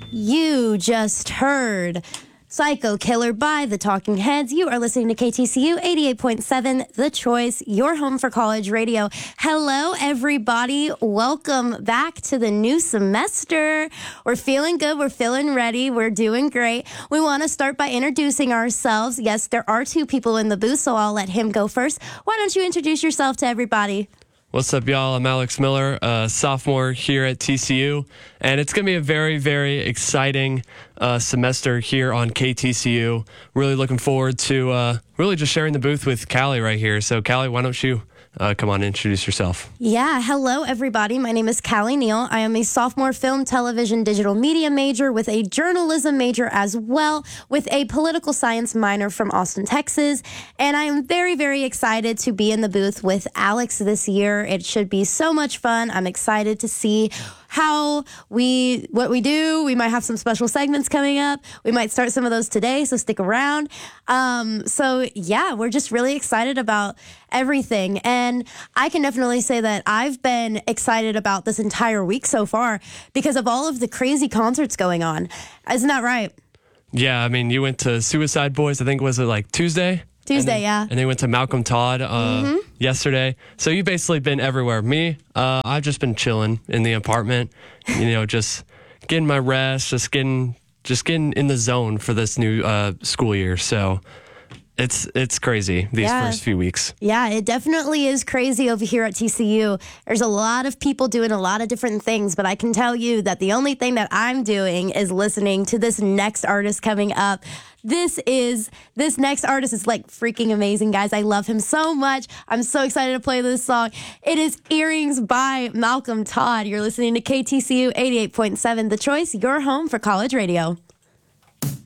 You just heard Psycho Killer by the Talking Heads. You are listening to KTCU 88.7, The Choice, your home for college radio. Hello, everybody. Welcome back to the new semester. We're feeling good. We're feeling ready. We're doing great. We want to start by introducing ourselves. Yes, there are two people in the booth, so I'll let him go first. Why don't you introduce yourself to everybody? What's up, y'all? I'm Alex Miller, a sophomore here at TCU, and it's going to be a very, very exciting semester here on KTCU. Really looking forward to really just sharing the booth with Callie right here. So, Callie, why don't you come on and introduce yourself? Yeah, hello, everybody. My name is Callie Neal. I am a sophomore film, television, digital media major with a journalism major as well, with a political science minor from Austin, Texas. And I am very, very excited to be in the booth with Alex this year. It should be so much fun. I'm excited to see what we do. We might have some special segments coming up. We might start some of those today, so stick around. So yeah, we're just really excited about everything. And I can definitely say that I've been excited about this entire week so far because of all of the crazy concerts going on. Isn't that right? Yeah, I mean, you went to Suicide Boys, I think, was it like Tuesday? Tuesday, yeah. And they went to Malcolm Todd yesterday. So you've basically been everywhere. Me, I've just been chilling in the apartment, just getting my rest, just getting in the zone for this new school year. So it's crazy these first few weeks. Yeah, it definitely is crazy over here at TCU. There's a lot of people doing a lot of different things, but I can tell you that the only thing that I'm doing is listening to this next artist coming up. This next artist is like freaking amazing, guys. I love him so much. I'm so excited to play this song. It is Earrings by Malcolm Todd. You're listening to KTCU 88.7, The Choice, your home for college radio.